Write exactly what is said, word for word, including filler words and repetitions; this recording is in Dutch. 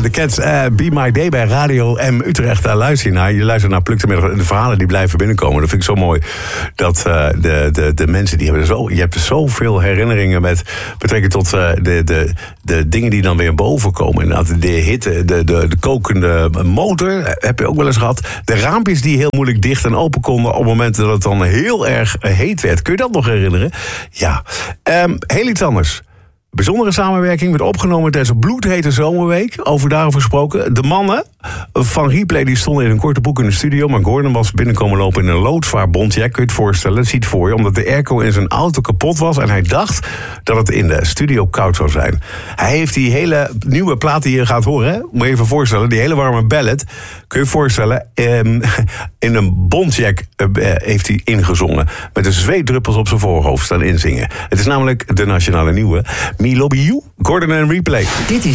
Ja, de Cats, uh, Be My Day bij Radio M Utrecht. Daar luister je naar. Je luistert naar Pluk de Middag. De verhalen die blijven binnenkomen. Dat vind ik zo mooi. Dat uh, de, de, de mensen die hebben zo... Je hebt zoveel herinneringen met betrekking tot uh, de, de, de dingen die dan weer boven komen. Inderdaad, de hitte, de, de, de kokende motor. Heb je ook wel eens gehad. De raampjes die heel moeilijk dicht en open konden op momenten dat het dan heel erg heet werd. Kun je dat nog herinneren? Ja. Um, heel iets anders. Bijzondere samenwerking werd opgenomen tijdens een bloedhete zomerweek. Over daarover gesproken. De mannen van Replay die stonden in een korte broek in de studio. Maar Gordon was binnenkomen lopen in een loodzwaar bontjack. Kun je het voorstellen? Ziet voor je. Omdat de airco in zijn auto kapot was. En hij dacht dat het in de studio koud zou zijn. Hij heeft die hele nieuwe plaat die je gaat horen. Hè? Moet je even voorstellen. Die hele warme ballad. Kun je je voorstellen. Um, in een bontjack uh, heeft hij ingezongen. Met de zweetdruppels op zijn voorhoofd staan inzingen. Het is namelijk de nationale nieuwe. Me Lobby You, Gordon en Replay. Dit is